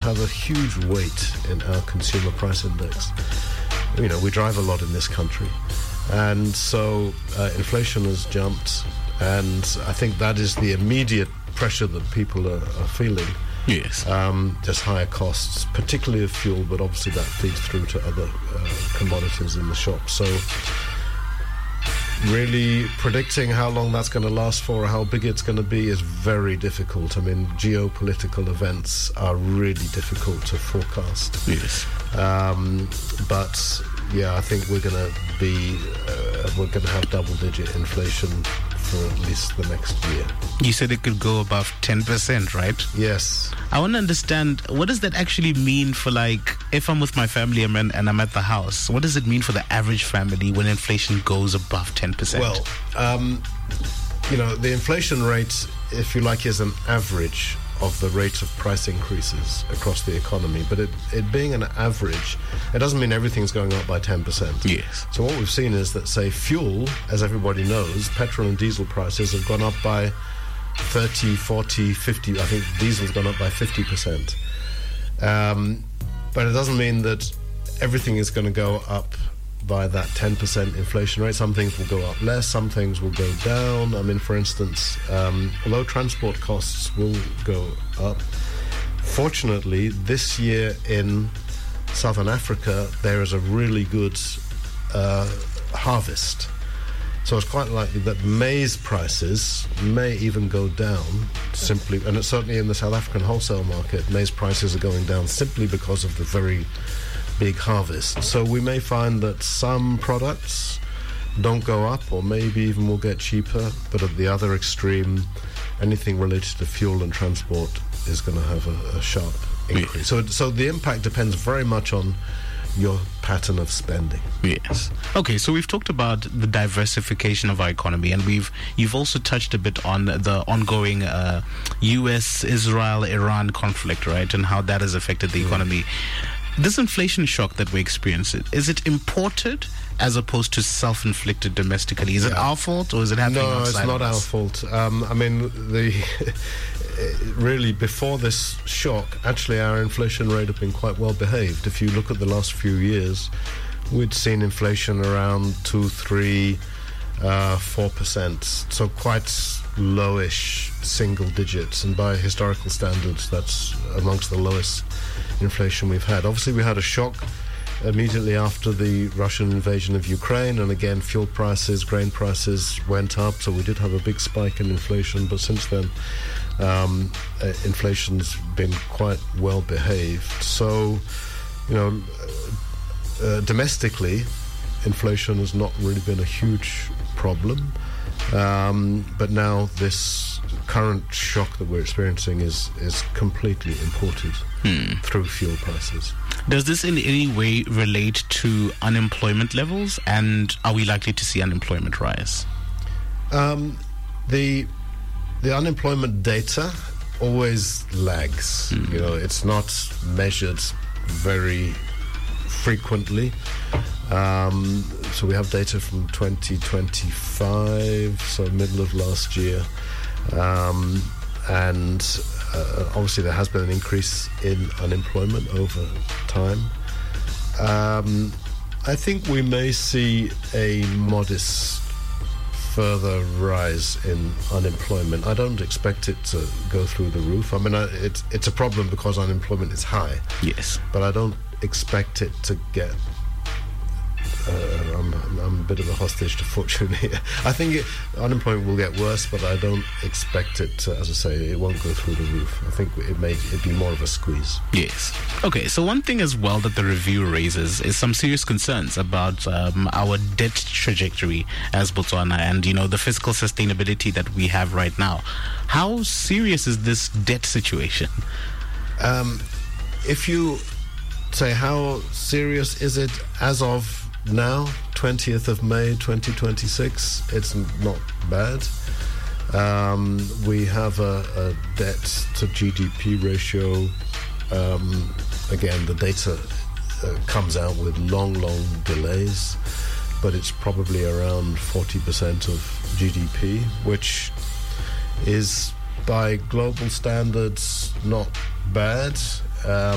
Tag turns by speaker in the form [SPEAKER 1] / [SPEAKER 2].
[SPEAKER 1] have a huge weight in our consumer price index. You know, we drive a lot in this country, and so inflation has jumped, and I think that is the immediate pressure that people are feeling.
[SPEAKER 2] Yes.
[SPEAKER 1] Just higher costs, particularly of fuel, but obviously that feeds through to other commodities in the shop. So really predicting how long that's going to last for or how big it's going to be is very difficult. I mean, geopolitical events are really difficult to forecast.
[SPEAKER 2] Yes.
[SPEAKER 1] But yeah, I think we're going to have double-digit inflation for at least the next year.
[SPEAKER 2] You said it could go above 10%, right?
[SPEAKER 1] Yes.
[SPEAKER 2] I want to understand, what does that actually mean for, like, if I'm with my family and I'm at the house, what does it mean for the average family when inflation goes above 10%?
[SPEAKER 1] Well, you know, the inflation rate, if you like, is an average of the rate of price increases across the economy. But it being an average, it doesn't mean everything's going up by 10%.
[SPEAKER 2] Yes.
[SPEAKER 1] So what we've seen is that, say, fuel, as everybody knows, petrol and diesel prices have gone up by 30, 40, 50. I think diesel's gone up by 50%. But it doesn't mean that everything is going to go up by that 10% inflation rate. Some things will go up less, some things will go down. I mean, for instance, although transport costs will go up, fortunately, this year in Southern Africa, there is a really good harvest. So it's quite likely that maize prices may even go down simply, and it's certainly in the South African wholesale market, maize prices are going down simply because of the very big harvest. So we may find that some products don't go up or maybe even will get cheaper, but at the other extreme, anything related to fuel and transport is going to have a sharp increase. So the impact depends very much on your pattern of spending.
[SPEAKER 2] Yes. Okay, so we've talked about the diversification of our economy, and you've also touched a bit on the ongoing US, Israel, Iran conflict, right, and how that has affected the economy. This inflation shock that we experience, is it imported as opposed to self-inflicted domestically? Is it our fault, or is it happening outside?
[SPEAKER 1] No, it's not our fault. I mean, really, before this shock, actually our inflation rate had been quite well behaved. If you look at the last few years, we'd seen inflation around 2, 3, 4%. So quite lowish single digits, and by historical standards, that's amongst the lowest inflation we've had. Obviously, we had a shock immediately after the Russian invasion of Ukraine, and again, fuel prices, grain prices went up, so we did have a big spike in inflation. But since then, inflation's been quite well behaved. So, you know, domestically, inflation has not really been a huge problem. But now this current shock that we're experiencing is completely imported through fuel prices.
[SPEAKER 2] Does this in any way relate to unemployment levels, and are we likely to see unemployment rise?
[SPEAKER 1] The unemployment data always lags. You know, it's not measured very frequently. So we have data from 2025, so middle of last year, and obviously there has been an increase in unemployment over time. I think we may see a modest further rise in unemployment. I don't expect it to go through the roof. I mean, it's a problem because unemployment is high.
[SPEAKER 2] Yes.
[SPEAKER 1] But I don't expect it to get... I'm a bit of a hostage to fortune here. I think unemployment will get worse, but I don't expect it to, as I say, it won't go through the roof. I think it'd be more of a squeeze.
[SPEAKER 2] Yes. Okay, so one thing as well that the review raises is some serious concerns about our debt trajectory as Botswana and, you know, the fiscal sustainability that we have right now. How serious is this debt situation?
[SPEAKER 1] If you say how serious is it as of now, 20th of May 2026, it's not bad. We have a debt to GDP ratio. Again, the data comes out with long delays, but it's probably around 40% of GDP, which is by global standards not bad.